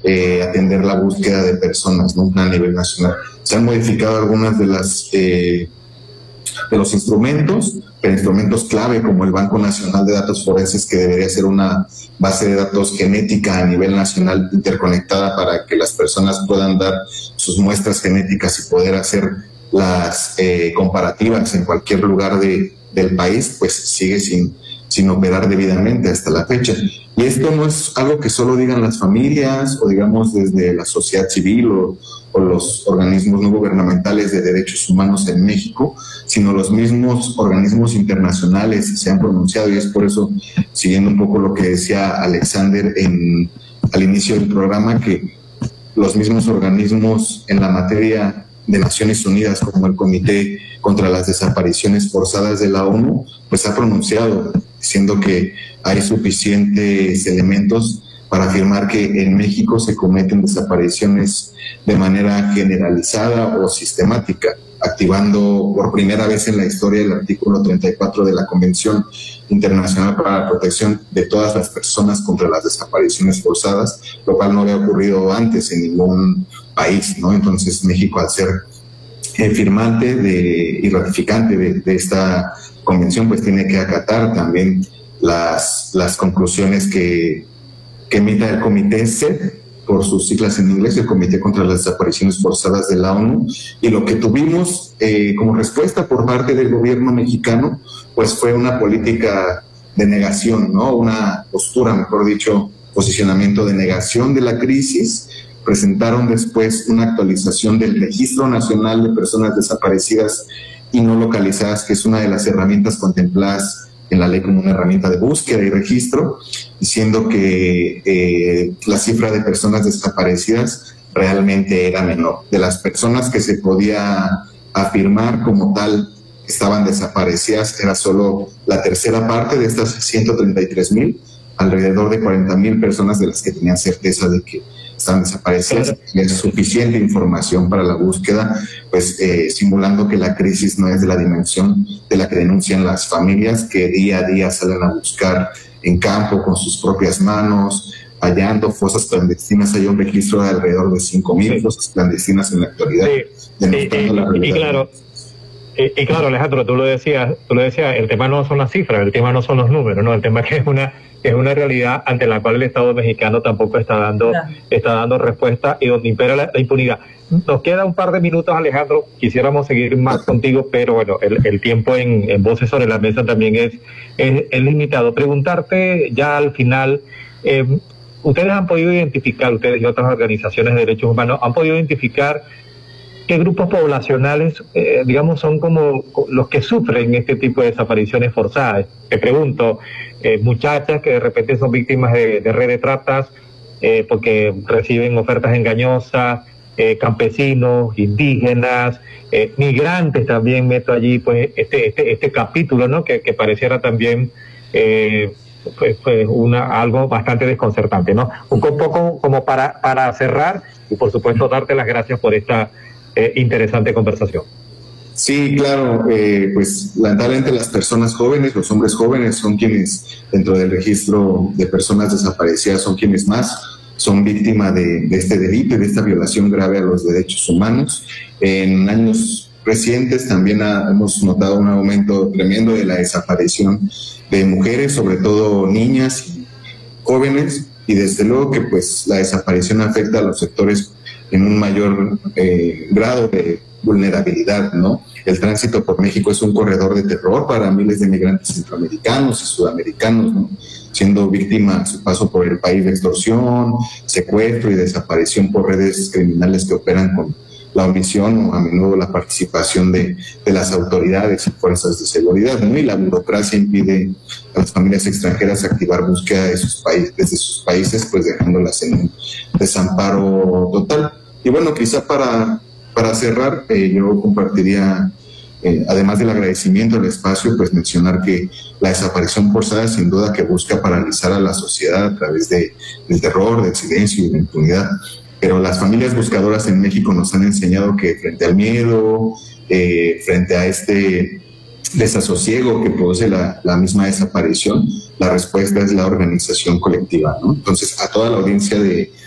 atender la búsqueda de personas, ¿no? A nivel nacional. Se han modificado algunas de los instrumentos, pero instrumentos clave como el Banco Nacional de Datos Forenses, que debería ser una base de datos genética a nivel nacional interconectada para que las personas puedan dar sus muestras genéticas y poder hacer las comparativas en cualquier lugar del país, pues sigue sin operar debidamente hasta la fecha. Y esto no es algo que solo digan las familias o digamos desde la sociedad civil o los organismos no gubernamentales de derechos humanos en México, sino los mismos organismos internacionales se han pronunciado, y es por eso, siguiendo un poco lo que decía Alexander al inicio del programa, que los mismos organismos en la materia de Naciones Unidas, como el Comité contra las Desapariciones Forzadas de la ONU, pues ha pronunciado diciendo que hay suficientes elementos para afirmar que en México se cometen desapariciones de manera generalizada o sistemática, activando por primera vez en la historia el artículo 34 de la Convención Internacional para la Protección de todas las personas contra las desapariciones forzadas, lo cual no había ocurrido antes en ningún país, ¿no? Entonces México, al ser firmante y ratificante de esta convención, pues tiene que acatar también las conclusiones que emita el Comité CED, por sus siglas en inglés, el Comité contra las Desapariciones Forzadas de la ONU, y lo que tuvimos como respuesta por parte del gobierno mexicano, pues fue una política de negación, ¿no? Una postura, mejor dicho, posicionamiento de negación de la crisis. Presentaron después una actualización del Registro Nacional de Personas Desaparecidas y No Localizadas, que es una de las herramientas contempladas en la ley como una herramienta de búsqueda y registro, diciendo que la cifra de personas desaparecidas realmente era menor. De las personas que se podía afirmar como tal estaban desaparecidas, era solo la tercera parte de estas 133,000, alrededor de 40,000 personas de las que tenían certeza de que están desaparecidas. Es suficiente información para la búsqueda, pues simulando que la crisis no es de la dimensión de la que denuncian las familias que día a día salen a buscar en campo con sus propias manos, hallando fosas clandestinas. Hay un registro de alrededor de 5,000 fosas clandestinas en la actualidad. Y claro, Alejandro, tú lo decías, el tema no son las cifras, el tema no son los números, ¿no? El tema es que es una realidad ante la cual el Estado mexicano tampoco está dando respuesta, y donde impera la impunidad. Nos queda un par de minutos, Alejandro, quisiéramos seguir más contigo, pero bueno, el tiempo en Voces sobre la Mesa también es limitado. Preguntarte ya al final, ustedes han podido identificar, ustedes y otras organizaciones de derechos humanos, han podido identificar qué grupos poblacionales, digamos, son como los que sufren este tipo de desapariciones forzadas. Te pregunto, muchachas que de repente son víctimas de red de tratas porque reciben ofertas engañosas, campesinos, indígenas, migrantes también meto allí, pues este capítulo, ¿no? Que pareciera también pues algo bastante desconcertante, ¿no? Un poco como para cerrar, y por supuesto darte las gracias por esta interesante conversación. Sí, claro, pues lamentablemente las personas jóvenes, los hombres jóvenes son quienes dentro del registro de personas desaparecidas son quienes más son víctimas de este delito y de esta violación grave a los derechos humanos. En años recientes también hemos notado un aumento tremendo de la desaparición de mujeres, sobre todo niñas y jóvenes, y desde luego que pues la desaparición afecta a los sectores en un mayor grado de vulnerabilidad, ¿no? El tránsito por México es un corredor de terror para miles de migrantes centroamericanos y sudamericanos, ¿no? Siendo víctima a su paso por el país de extorsión, secuestro y desaparición por redes criminales que operan con la omisión o a menudo la participación de las autoridades y fuerzas de seguridad, ¿no? Y la burocracia impide a las familias extranjeras activar búsqueda desde sus países, pues dejándolas en un desamparo total. Y bueno, quizá para cerrar, yo compartiría, además del agradecimiento al espacio, pues mencionar que la desaparición forzada sin duda que busca paralizar a la sociedad a través del terror, del silencio y de la impunidad. Pero las familias buscadoras en México nos han enseñado que frente al miedo, frente a este desasosiego que produce la misma desaparición, la respuesta es la organización colectiva, ¿no? Entonces, a toda la audiencia de